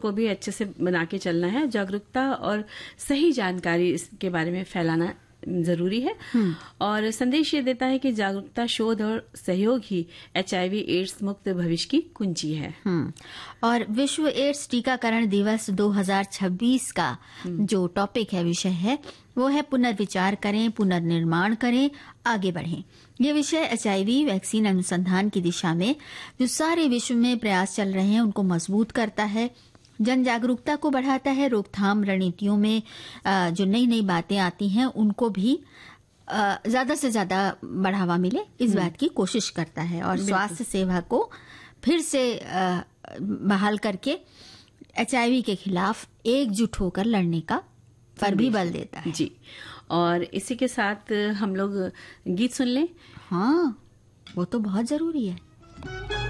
को भी अच्छे से बना के चलना है। जागरूकता और सही जानकारी इसके बारे में फैलाना जरूरी है। और संदेश ये देता है कि जागरूकता, शोध और सहयोग ही HIV एड्स मुक्त भविष्य की कुंजी है। और विश्व एड्स टीकाकरण दिवस 2026 का जो टॉपिक है, विषय है, वो है पुनर्विचार करें, पुनर्निर्माण करें, आगे बढ़ें। ये विषय HIV वैक्सीन अनुसंधान की दिशा में जो सारे विश्व में प्रयास चल रहे हैं उनको मजबूत करता है, जन जागरूकता को बढ़ाता है, रोकथाम रणनीतियों में जो नई नई बातें आती हैं उनको भी ज्यादा से ज्यादा बढ़ावा मिले, इस बात की कोशिश करता है। और स्वास्थ्य सेवा को फिर से बहाल करके HIV के खिलाफ एकजुट होकर लड़ने का पर भी बल देता है। जी, और इसी के साथ हम लोग गीत सुन लें। हाँ, वो तो बहुत जरूरी है।